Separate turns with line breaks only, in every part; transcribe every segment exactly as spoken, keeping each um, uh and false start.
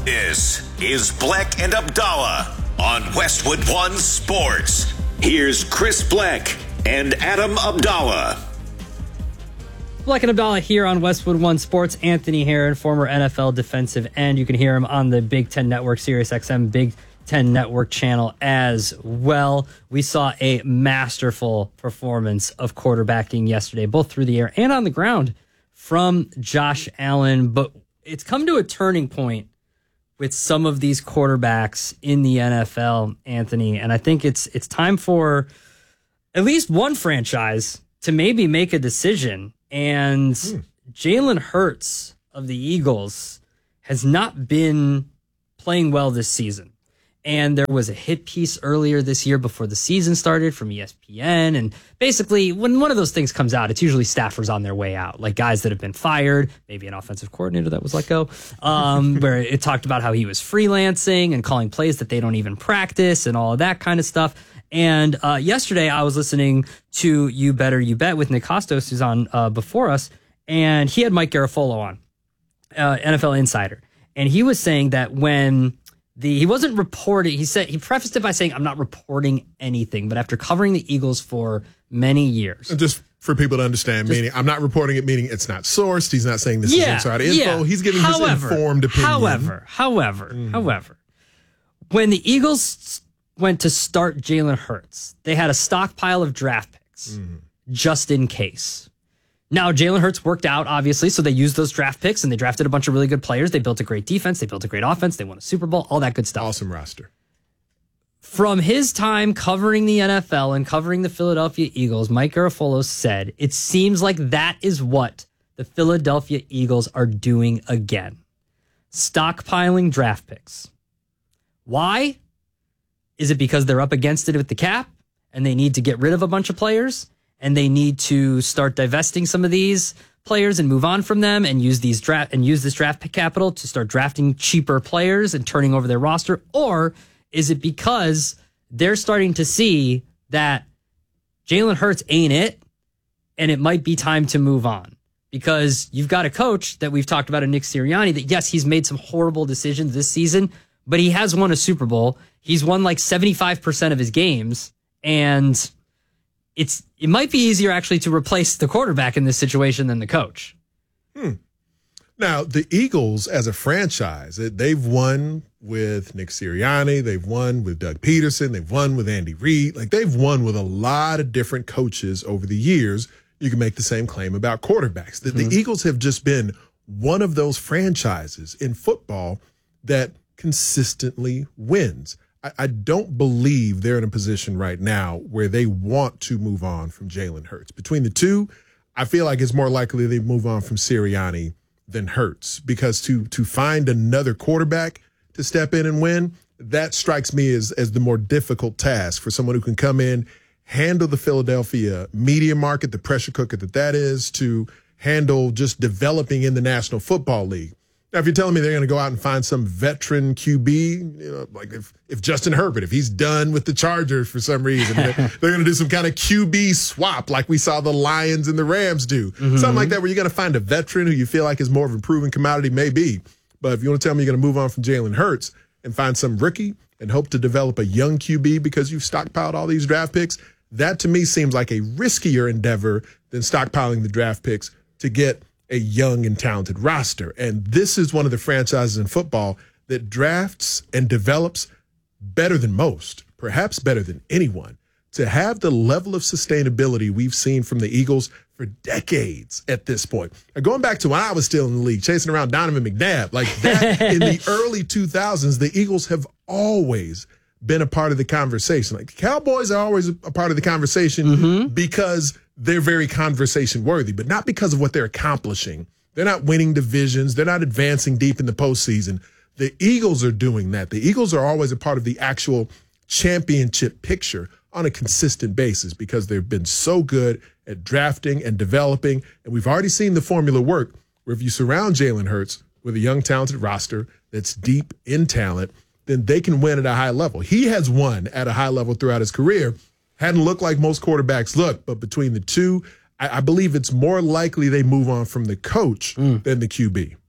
This is Bleck and Abdallah on Westwood One Sports. Here's Chris Bleck and Adam Abdallah.
Bleck and Abdallah here on Westwood One Sports. Anthony Herron, former N F L defensive end. You can hear him on the Big Ten Network, Sirius X M Big Ten Network channel as well. We saw a masterful performance of quarterbacking yesterday, both through the air and on the ground from Josh Allen. But it's come to a turning point with some of these quarterbacks in the N F L, Anthony. And I think it's it's time for at least one franchise to maybe make a decision. And mm. Jalen Hurts of the Eagles has not been playing well this season. And there was a hit piece earlier this year before the season started from E S P N. And basically, when one of those things comes out, it's usually staffers on their way out, like guys that have been fired, maybe an offensive coordinator that was let go, um, where it talked about how he was freelancing and calling plays that they don't even practice and all of that kind of stuff. And uh, yesterday, I was listening to You Better You Bet with Nick Kostos, who's on uh, before us, and he had Mike Garafolo on, uh, N F L Insider. And he was saying that when The, he wasn't reporting. He said he prefaced it by saying, "I'm not reporting anything." But after covering the Eagles for many years,
and just for people to understand, just, meaning I'm not reporting it, meaning it's not sourced. He's not saying this yeah, is inside info. Yeah. He's giving however, his informed opinion.
However, however, mm. however, when the Eagles went to start Jalen Hurts, they had a stockpile of draft picks mm. just in case. Now, Jalen Hurts worked out, obviously, so they used those draft picks, and they drafted a bunch of really good players. They built a great defense. They built a great offense. They won a Super Bowl, all that good stuff.
Awesome roster.
From his time covering the N F L and covering the Philadelphia Eagles, Mike Garafolo said, it seems like that is what the Philadelphia Eagles are doing again. Stockpiling draft picks. Why? Is it because they're up against it with the cap, and they need to get rid of a bunch of players? And they need to start divesting some of these players and move on from them and use these draft and use this draft pick capital to start drafting cheaper players and turning over their roster? Or is it because they're starting to see that Jalen Hurts ain't it and it might be time to move on? Because you've got a coach that we've talked about in Nick Sirianni that, yes, he's made some horrible decisions this season, but he has won a Super Bowl. He's won like seventy-five percent of his games, and It's it might be easier actually to replace the quarterback in this situation than the coach.
Hmm. Now, the Eagles as a franchise, they've won with Nick Sirianni. They've won with Doug Peterson. They've won with Andy Reid. Like, they've won with a lot of different coaches over the years. You can make the same claim about quarterbacks. That mm-hmm. the Eagles have just been one of those franchises in football that consistently wins. I don't believe they're in a position right now where they want to move on from Jalen Hurts. Between the two, I feel like it's more likely they move on from Sirianni than Hurts, because to to find another quarterback to step in and win, that strikes me as, as the more difficult task for someone who can come in, handle the Philadelphia media market, the pressure cooker that that is, to handle just developing in the National Football League. Now, if you're telling me they're going to go out and find some veteran Q B, you know, like if, if Justin Herbert, if he's done with the Chargers for some reason, they're, they're going to do some kind of Q B swap like we saw the Lions and the Rams do. Mm-hmm. Something like that where you're going to find a veteran who you feel like is more of a proven commodity, maybe. But if you want to tell me you're going to move on from Jalen Hurts and find some rookie and hope to develop a young Q B because you've stockpiled all these draft picks, that to me seems like a riskier endeavor than stockpiling the draft picks to get a young and talented roster. And this is one of the franchises in football that drafts and develops better than most, perhaps better than anyone. To have the level of sustainability we've seen from the Eagles for decades at this point. Now, going back to when I was still in the league, chasing around Donovan McNabb, like that in the early two thousands, the Eagles have always been a part of the conversation. Like, the Cowboys are always a part of the conversation mm-hmm. because they're very conversation worthy, but not because of what they're accomplishing. They're not winning divisions. They're not advancing deep in the postseason. The Eagles are doing that. The Eagles are always a part of the actual championship picture on a consistent basis because they've been so good at drafting and developing. And we've already seen the formula work where if you surround Jalen Hurts with a young, talented roster that's deep in talent, then they can win at a high level. He has won at a high level throughout his career. Hadn't looked like most quarterbacks look, but between the two, I, I believe it's more likely they move on from the coach mm. than the Q B.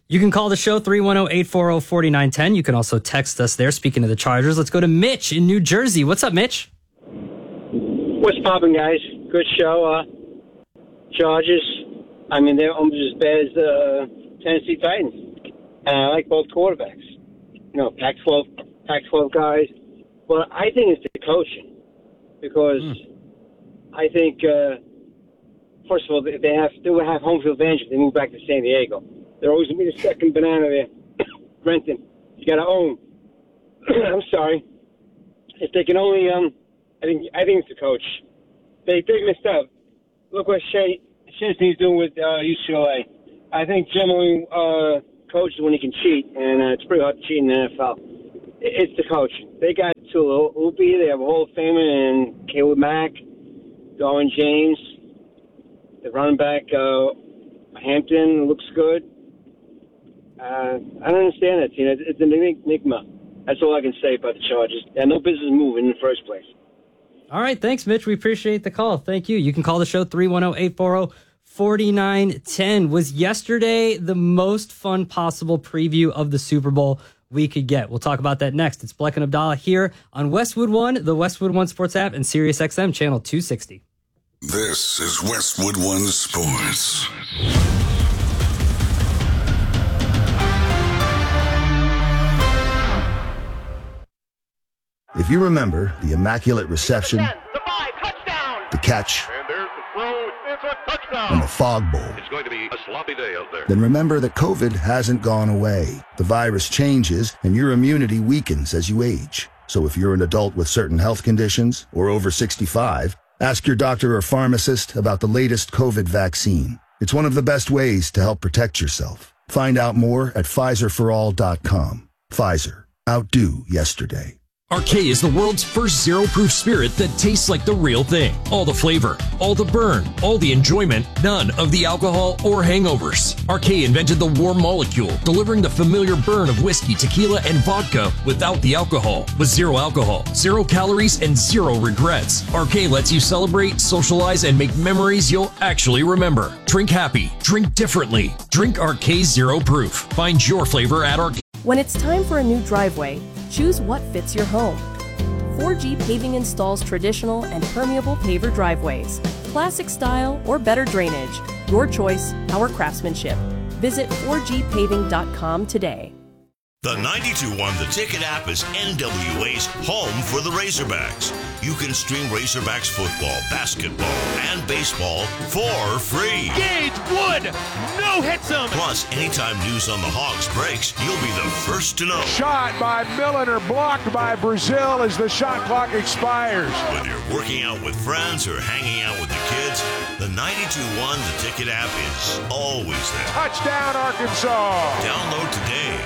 You can call the show three one zero, eight four zero, four nine one zero. You can also text us there. Speaking of the Chargers, let's go to Mitch in New Jersey. What's up, Mitch?
What's poppin', guys? Good show. Uh, Chargers, I mean, they're almost as bad as the uh, Tennessee Titans. And I like both quarterbacks. You know, Pac twelve, Pac twelve guys. But I think it's the coaching. Because mm. I think, uh, first of all, they have they will have home field advantage if they move back to San Diego. They're always going to be the second banana there. Renton, you got to own. I'm sorry. If they can only, um, I think I think it's the coach. They they messed up. Look what Shea Chesney's doing with uh, U C L A. I think generally uh, coaches when he can cheat, and uh, it's pretty hard to cheat in the N F L. It's the coach. They got Tula Upi. They have a Hall of Famer and Caleb Mack, Darwin James. The running back uh, Hampton looks good. Uh, I don't understand that team. It's an enigma. That's all I can say about the Chargers. They had no business moving in the first place.
All right, thanks, Mitch. We appreciate the call. Thank you. You can call the show three one zero, eight four zero, four nine one zero. Was yesterday the most fun possible preview of the Super Bowl we could get? We'll talk about that next. It's Bleck and Abdallah here on Westwood One, the Westwood One Sports app, and Sirius X M channel two sixty.
This is Westwood One Sports.
If you remember the Immaculate Reception,
the five, touchdown.
the catch,
And there's the throw. It's a touchdown.
and the Fog Bowl,
It's going to be a sloppy day out there.
then remember that COVID hasn't gone away. The virus changes, and your immunity weakens as you age. So if you're an adult with certain health conditions or over sixty-five, ask your doctor or pharmacist about the latest COVID vaccine. It's one of the best ways to help protect yourself. Find out more at Pfizer for all dot com. Pfizer. Outdo yesterday.
Arcade is the world's first zero-proof spirit that tastes like the real thing. All the flavor, all the burn, all the enjoyment, none of the alcohol or hangovers. Arcade invented the warm molecule, delivering the familiar burn of whiskey, tequila, and vodka without the alcohol. With zero alcohol, zero calories, and zero regrets. Arcade lets you celebrate, socialize, and make memories you'll actually remember. Drink happy, drink differently. Drink Arcade Zero Proof. Find your flavor at Arcade.
When it's time for a new driveway, choose what fits your home. four G Paving installs traditional and permeable paver driveways, classic style or better drainage. Your choice, our craftsmanship. Visit four G paving dot com today.
The ninety-two one The Ticket app is N W A's home for the Razorbacks. You can stream Razorbacks football, basketball, and baseball for free.
Gage Wood, no hits him.
Plus, anytime news on the Hogs breaks, you'll be the first to know.
Shot by Milliner, blocked by Brazil as the shot clock expires.
Whether you're working out with friends or hanging out with the kids, the ninety-two one The Ticket app is always there.
Touchdown, Arkansas.
Download today.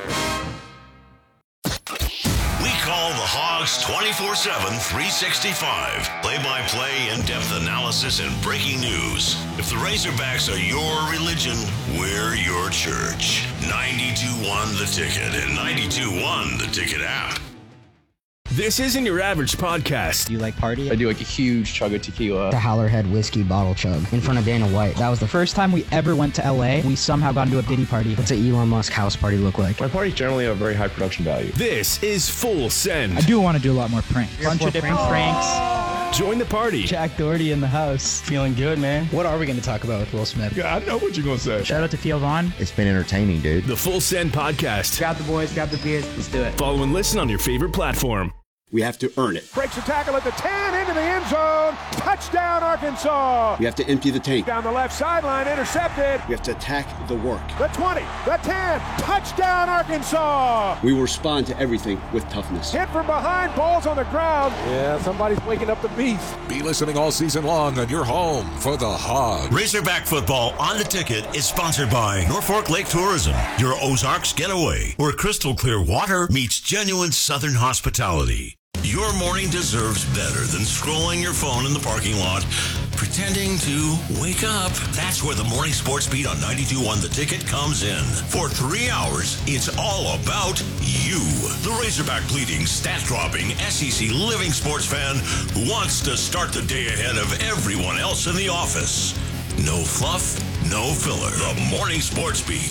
We call the Hogs twenty-four seven, three sixty-five. Play-by-play, in-depth analysis, and breaking news. If the Razorbacks are your religion, we're your church. ninety-two one The Ticket and ninety-two one The Ticket app.
This isn't your average podcast.
Do you like party?
I do like a huge chug of tequila.
The Howlerhead whiskey bottle chug in front of Dana White. That was the first time we ever went to L A. We somehow got into a Diddy party. What's an Elon Musk house party look like?
My parties generally have very high production value.
This is Full Send.
I do want to do a lot more pranks. Bunch of different pranks. pranks.
Join the party.
Jack Doherty in the house. Feeling good, man. What are we going to talk about with Will Smith?
Yeah, I know what you're going to say.
Shout out to Theo Vaughn.
It's been entertaining, dude.
The Full Send podcast.
Grab the boys, grab the beers. Let's do it.
Follow and listen on your favorite platform.
We have to earn it.
Breaks a tackle at the ten, into the end zone. Touchdown, Arkansas.
We have to empty the tank.
Down the left sideline, intercepted.
We have to attack the work.
The twenty, the ten, touchdown, Arkansas.
We will respond to everything with toughness.
Hit from behind, balls on the ground. Yeah, somebody's waking up the beast.
Be listening all season long on your home for the Hogs.
Razorback football on the Ticket is sponsored by Norfolk Lake Tourism, your Ozarks getaway, where crystal clear water meets genuine Southern hospitality. Your morning deserves better than scrolling your phone in the parking lot, pretending to wake up. That's where the Morning Sports Beat on ninety-two one The Ticket comes in. For three hours, it's all about you. The Razorback bleeding, stat-dropping, S E C living sports fan who wants to start the day ahead of everyone else in the office. No fluff, no filler. The Morning Sports Beat.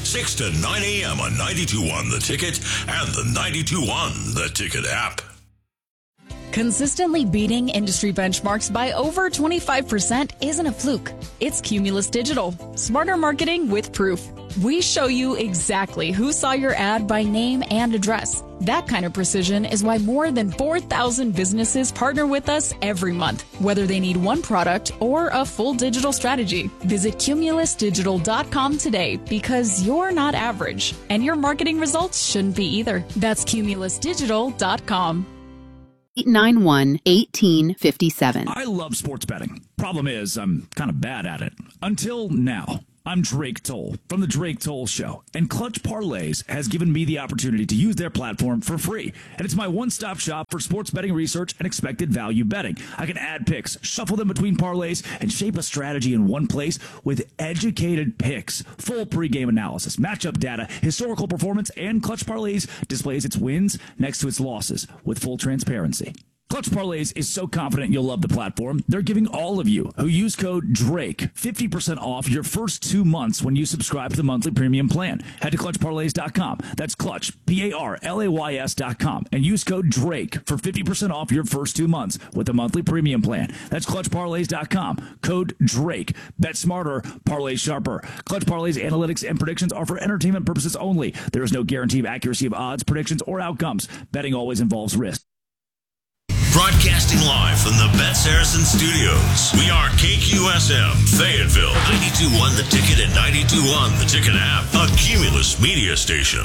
six to nine a.m. on ninety-two point one The Ticket and the ninety-two point one The Ticket app.
Consistently beating industry benchmarks by over twenty-five percent isn't a fluke. It's Cumulus Digital. Smarter marketing with proof. We show you exactly who saw your ad by name and address. That kind of precision is why more than four thousand businesses partner with us every month, whether they need one product or a full digital strategy. Visit cumulus digital dot com today because you're not average, and your marketing results shouldn't be either. That's cumulus digital dot com.
eight nine one, one eight five seven.
I love sports betting. Problem is, I'm kind of bad at it. Until now. I'm Drake Toll from The Drake Toll Show, and Clutch Parlays has given me the opportunity to use their platform for free. And it's my one-stop shop for sports betting research and expected value betting. I can add picks, shuffle them between parlays, and shape a strategy in one place with educated picks, full pregame analysis, matchup data, historical performance, and Clutch Parlays displays its wins next to its losses with full transparency. Clutch Parlays is so confident you'll love the platform, they're giving all of you who use code DRAKE fifty percent off your first two months when you subscribe to the monthly premium plan. Head to clutch parlays dot com. That's Clutch, P A R L A Y S dot com, and use code DRAKE for fifty percent off your first two months with the monthly premium plan. That's clutch parlays dot com. Code DRAKE. Bet smarter, parlay sharper. Clutch Parlays analytics and predictions are for entertainment purposes only. There is no guarantee of accuracy of odds, predictions, or outcomes. Betting always involves risk.
Broadcasting live from the Bet Saracen Studios, we are K Q S M, Fayetteville, ninety-two point one The Ticket and ninety-two point one The Ticket app, a Cumulus media station.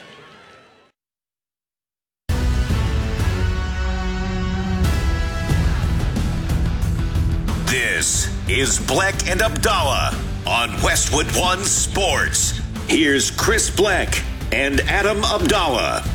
This is Bleck and Abdallah on Westwood One Sports. Here's Chris Bleck and Adam Abdallah.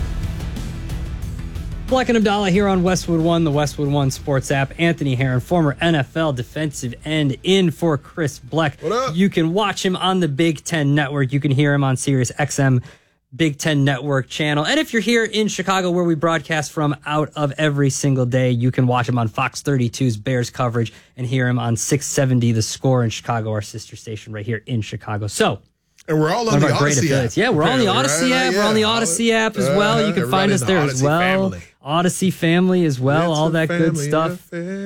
Bleck and Abdallah here on Westwood One, the Westwood One Sports app. Anthony Herron, former N F L defensive end, in for Chris Bleck.
What up?
You can watch him on the Big Ten Network. You can hear him on Sirius X M Big Ten Network channel. And if you're here in Chicago, where we broadcast from out of every single day, you can watch him on Fox thirty-two's Bears coverage and hear him on six seventy The Score in Chicago, our sister station right here in Chicago. So,
and we're all on the Odyssey app.
Yeah, we're on the Odyssey app. We're on the Odyssey app as well. You can find us there as well. Odyssey family as well. All that good stuff.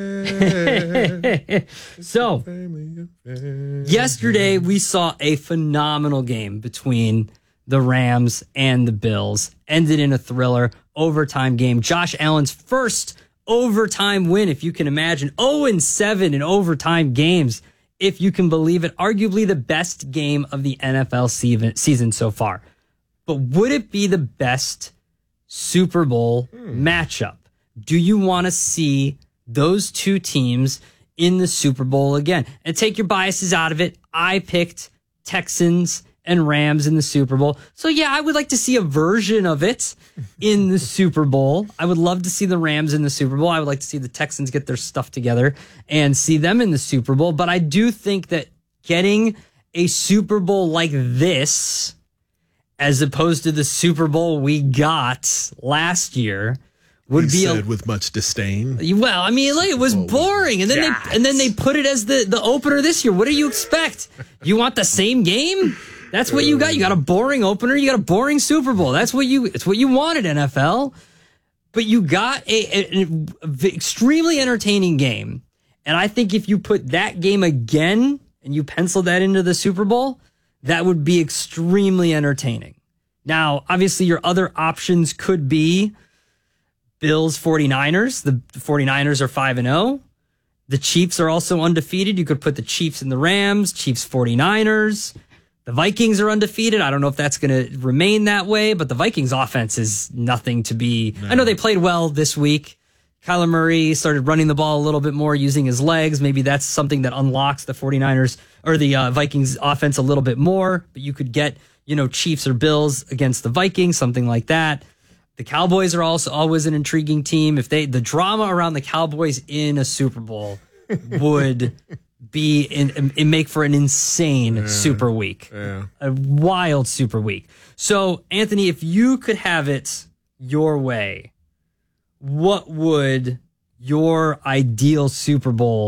So, yesterday we saw a phenomenal game between the Rams and the Bills. Ended in a thriller overtime game. Josh Allen's first overtime win, if you can imagine. oh and seven in overtime games, if you can believe it. Arguably the best game of the N F L season so far. But would it be the best Super Bowl hmm. matchup? Do you want to see those two teams in the Super Bowl again? And take your biases out of it. I picked Texans and Rams in the Super Bowl. So yeah, I would like to see a version of it in the Super Bowl. I would love to see the Rams in the Super Bowl. I would like to see the Texans get their stuff together and see them in the Super Bowl. But I do think that getting a Super Bowl like this, as opposed to the Super Bowl we got last year, would
he
be
said
a,
with much disdain.
Well, I mean, like, it was boring, and then
God.
they and then they put it as the the opener this year. What do you expect? You want the same game? That's what you got. You got a boring opener. You got a boring Super Bowl. That's what you. It's what you wanted, N F L. But you got a, a, a extremely entertaining game, and I think if you put that game again and you pencil that into the Super Bowl, that would be extremely entertaining. Now, obviously, your other options could be Bills, 49ers. The 49ers are five and oh. The Chiefs are also undefeated. You could put the Chiefs and the Rams, Chiefs, 49ers. The Vikings are undefeated. I don't know if that's going to remain that way, but the Vikings offense is nothing to be. No. I know they played well this week. Kyler Murray started running the ball a little bit more, using his legs. Maybe that's something that unlocks the 49ers or the uh, Vikings offense a little bit more, but you could get, you know, Chiefs or Bills against the Vikings, something like that. The Cowboys are also always an intriguing team. If they, the drama around the Cowboys in a Super Bowl would be in, in make for an insane yeah. Super Week,
yeah.
a wild Super Week. So, Anthony, if you could have it your way, what would your ideal Super Bowl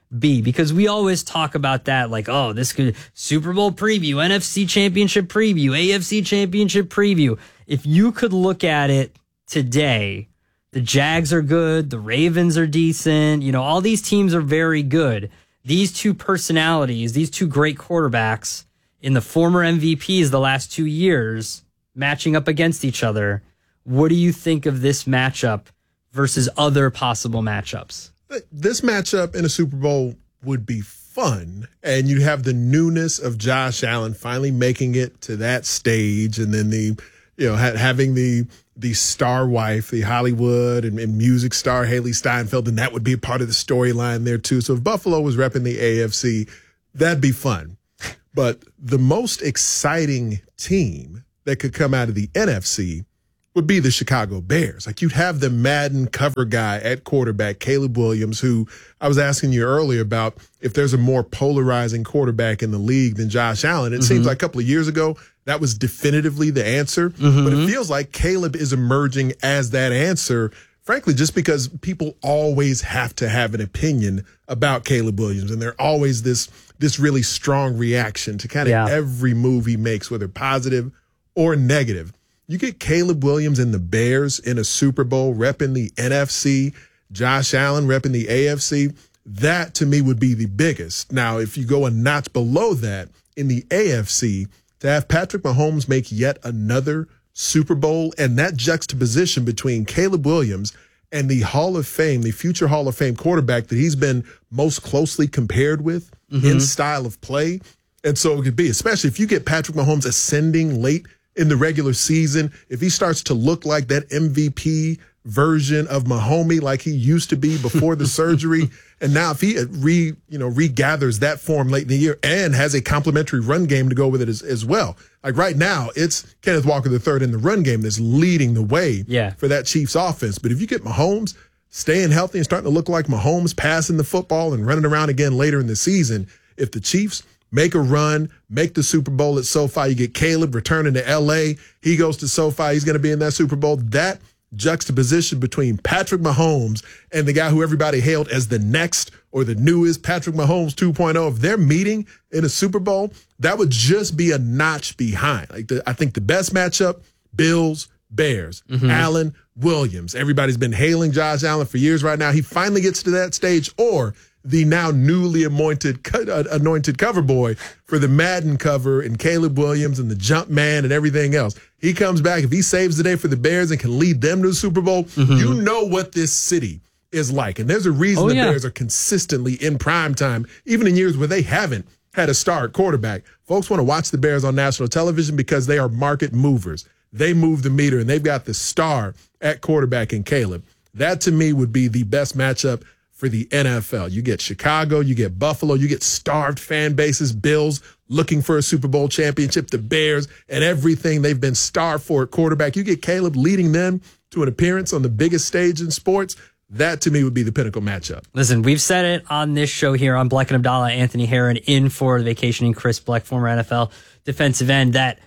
be? Because we always talk about that, like, oh, this could Super Bowl preview, N F C Championship preview, A F C Championship preview. If you could look at it today, the Jags are good, the Ravens are decent, you know, all these teams are very good. These two personalities, these two great quarterbacks in the former M V Ps the last two years matching up against each other. What do you think of this matchup versus other possible matchups?
This matchup in a Super Bowl would be fun, and you have the newness of Josh Allen finally making it to that stage, and then the, you know, ha- having the the star wife, the Hollywood and, and music star Haley Steinfeld, and that would be a part of the storyline there too. So if Buffalo was repping the A F C, that'd be fun. But the most exciting team that could come out of the N F C would be the Chicago Bears. Like, you'd have the Madden cover guy at quarterback, Caleb Williams, who I was asking you earlier about if there's a more polarizing quarterback in the league than Josh Allen. It mm-hmm. seems like a couple of years ago, that was definitively the answer. Mm-hmm. But it feels like Caleb is emerging as that answer, frankly, just because people always have to have an opinion about Caleb Williams. And there's always this, this really strong reaction to kind of yeah. every move he makes, whether positive or negative. You get Caleb Williams and the Bears in a Super Bowl repping the N F C, Josh Allen repping the A F C. That, to me, would be the biggest. Now, if you go a notch below that in the A F C, to have Patrick Mahomes make yet another Super Bowl, and that juxtaposition between Caleb Williams and the Hall of Fame, the future Hall of Fame quarterback that he's been most closely compared with mm-hmm. in style of play. And so it could be, especially if you get Patrick Mahomes ascending late in the regular season, if he starts to look like that M V P version of Mahomes like he used to be before the surgery, and now if he re you know regathers that form late in the year and has a complementary run game to go with it as, as well. Like right now, it's Kenneth Walker the third in the run game that's leading the way
yeah.
for that Chiefs offense. But if you get Mahomes staying healthy and starting to look like Mahomes passing the football and running around again later in the season, if the Chiefs make a run, make the Super Bowl at SoFi. You get Caleb returning to L A. He goes to SoFi. He's going to be in that Super Bowl. That juxtaposition between Patrick Mahomes and the guy who everybody hailed as the next or the newest Patrick Mahomes two point oh, if they're meeting in a Super Bowl, that would just be a notch behind. Like the, I think the best matchup, Bills, Bears, mm-hmm. Allen, Williams. Everybody's been hailing Josh Allen for years right now. He finally gets to that stage, or the now newly anointed uh, anointed cover boy for the Madden cover and Caleb Williams and the jump man and everything else. He comes back. If he saves the day for the Bears and can lead them to the Super Bowl, mm-hmm. you know what this city is like. And there's a reason oh, the yeah. Bears are consistently in prime time, even in years where they haven't had a star at quarterback. Folks want to watch the Bears on national television because they are market movers. They move the meter, and they've got the star at quarterback in Caleb. That, to me, would be the best matchup for the N F L. You get Chicago, you get Buffalo, you get starved fan bases, Bills looking for a Super Bowl championship, the Bears, and everything they've been starved for at quarterback. You get Caleb leading them to an appearance on the biggest stage in sports. That, to me, would be the pinnacle matchup.
Listen, we've said it on this show here on Bleck and Abdallah, Anthony Herron in for the vacationing Chris Bleck, former N F L defensive end, that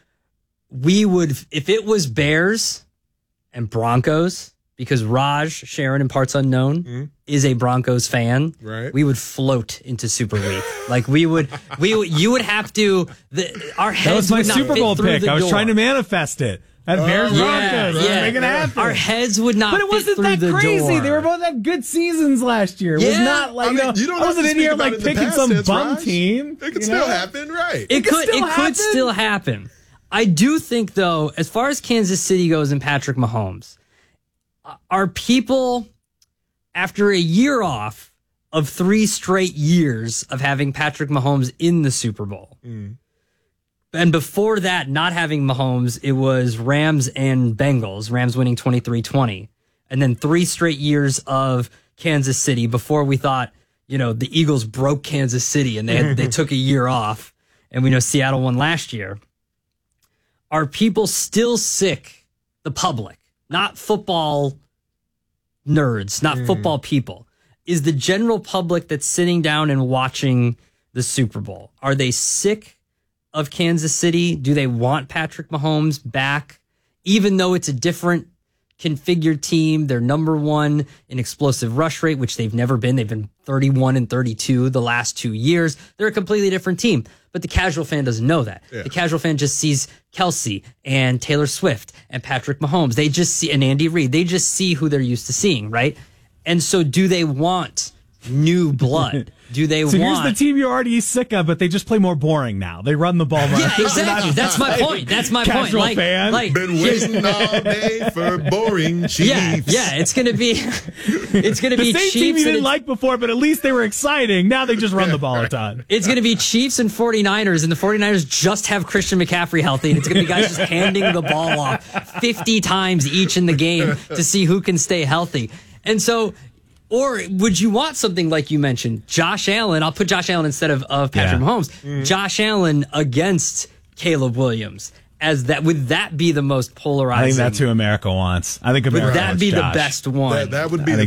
we would, if it was Bears and Broncos, because Raj Sharon in Parts Unknown mm-hmm. is a Broncos fan,
right?
We would float into Super Week. Like we would, we would, you would have to. The, our heads.
That was my
would not
Super Bowl
fit
pick. I was
door.
trying to manifest it. At
Oh,
Bears
yeah,
Broncos,
yeah.
make it happen.
Our heads would not.
But it
fit
wasn't
through
that
the
crazy.
door.
They were both at good seasons last year. It
Yeah.
was not like
I mean,
you know,
you don't
I
have
wasn't
to
in
speak
here
about
like
it in the
picking
past
some
tense,
bum
Raj.
team.
It could
you
still
know?
happen, right?
It,
It could
could.
still
It
happen.
could still happen. I do think, though, as far as Kansas City goes and Patrick Mahomes, are people after a year off of three straight years of having Patrick Mahomes in the Super Bowl.
Mm.
And before that, not having Mahomes, it was Rams and Bengals, Rams winning twenty-three twenty. And then three straight years of Kansas City before we thought, you know, the Eagles broke Kansas City and they had, they took a year off. And we know Seattle won last year. Are people still sick, the public, not football nerds, not mm. football people? Is the general public that's sitting down and watching the Super Bowl, are they sick of Kansas City? Do they want Patrick Mahomes back, even though it's a different configured team. They're number one in explosive rush rate, which they've never been. They've been thirty-one and thirty-two the last two years. They're a completely different team. But the casual fan doesn't know that. Yeah. The casual fan just sees Kelsey and Taylor Swift and Patrick Mahomes. They just see, and Andy Reid. They just see who they're used to seeing, right? And so do they want new blood? Do they
so
want...
here's the team you're already sick of, but they just play more boring now. They run the ball more.
Yeah, exactly. That's my point. That's my
Casual
point. Like,
fan.
like
Been waiting all day for boring Chiefs.
Yeah, yeah. It's gonna be, it's gonna
the
be
same
Chiefs.
team you didn't
and
like before, but at least they were exciting. Now they just run the ball a ton.
It's gonna be Chiefs and 49ers, and the 49ers just have Christian McCaffrey healthy, and it's gonna be guys just handing the ball off fifty times each in the game to see who can stay healthy. And so. Or would you want something like you mentioned, Josh Allen? I'll put Josh Allen instead of, of Patrick
yeah.
Mahomes.
Mm-hmm.
Josh Allen against Caleb Williams. As that would that be the most polarizing?
I think that's who America wants. I think America
would that
wants
be
Josh.
the best one?
That, that would be
I
the